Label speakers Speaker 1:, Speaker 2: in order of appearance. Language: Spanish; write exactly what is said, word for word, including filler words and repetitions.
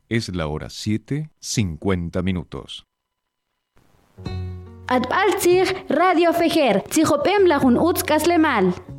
Speaker 1: Es la hora siete, cincuenta minutos.
Speaker 2: Atbaltzig Radio Fejer, Tzijopem Lajun Utzkaslemal.